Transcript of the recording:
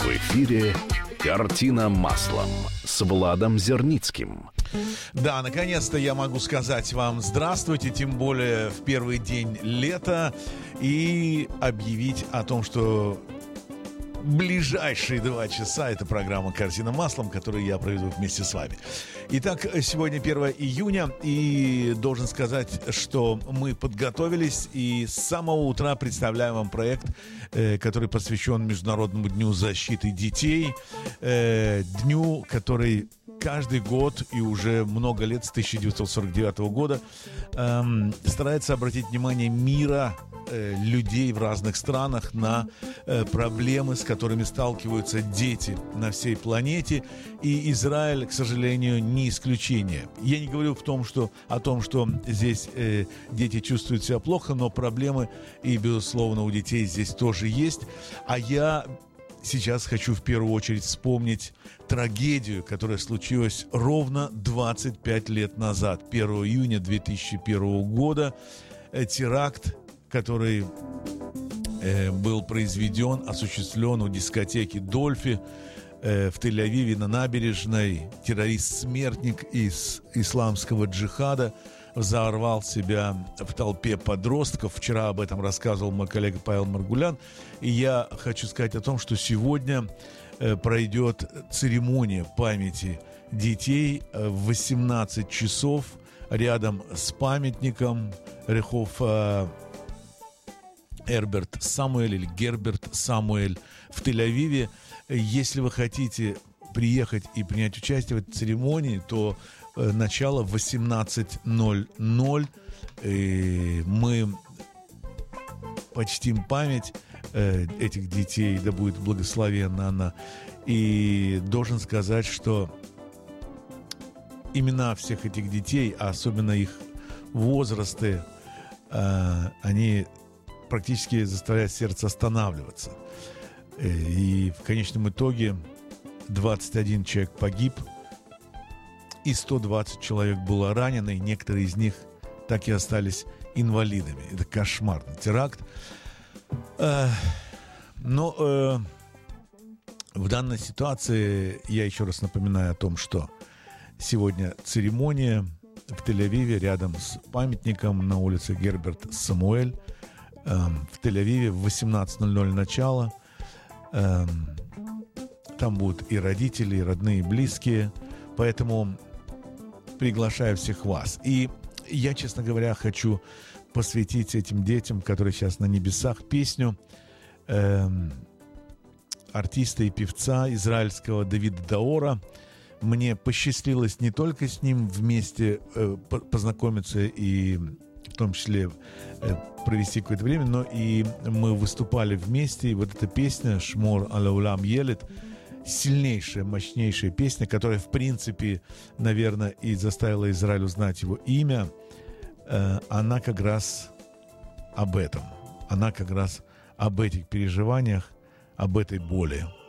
В эфире «Картина маслом» с Владом Зерницким. Да, наконец-то я могу сказать вам здравствуйте, тем более в первый день лета, и объявить о том, что ближайшие 2 часа это программа «Картина маслом», которую я проведу вместе с вами. Итак, сегодня 1 июня, и должен сказать, что мы подготовились, и с самого утра представляем вам проект, который посвящен Международному дню защиты детей, дню, который каждый год и уже много лет, с 1949 года, старается обратить внимание мира, людей в разных странах на проблемы, с которыми сталкиваются дети на всей планете. И Израиль, к сожалению, не исключение. Я не говорю о том, что здесь дети чувствуют себя плохо, но проблемы, и, безусловно, у детей здесь тоже есть. А я сейчас хочу в первую очередь вспомнить трагедию, которая случилась ровно 25 лет назад, 1 июня 2001 года. Теракт, который был произведен, осуществлен у дискотеки «Дольфи» в Тель-Авиве на набережной. Террорист-смертник из исламского джихада взорвал себя в толпе подростков. Вчера об этом рассказывал мой коллега Павел Маргулян. И я хочу сказать о том, что сегодня пройдет церемония памяти детей в 18 часов рядом с памятником Рехов Эрберт Самуэль или Герберт Самуэль в Тель-Авиве. Если вы хотите приехать и принять участие в этой церемонии, то начало в 18:00. Мы почтим память этих детей, да будет благословенна она. И должен сказать, что имена всех этих детей, а особенно их возрасты, они практически заставляют сердце останавливаться. И в конечном итоге 21 человек погиб, и 120 человек было ранено, и некоторые из них так и остались инвалидами. Это кошмарный теракт. Но в данной ситуации я еще раз напоминаю о том, что сегодня церемония в Тель-Авиве рядом с памятником на улице Герберт Самуэль. В Тель-Авиве в 18:00 начало. Там будут и родители, и родные, и близкие. Поэтому приглашаю всех вас. И я, честно говоря, хочу посвятить этим детям, которые сейчас на небесах, песню артиста и певца израильского Давида Даора. Мне посчастливилось не только с ним вместе познакомиться и в том числе провести какое-то время, но и мы выступали вместе, и вот эта песня «Шмор алаулам елет», сильнейшая, мощнейшая песня, которая, в принципе, наверное, и заставила Израиль узнать его имя, она как раз об этом, она как раз об этих переживаниях, об этой боли.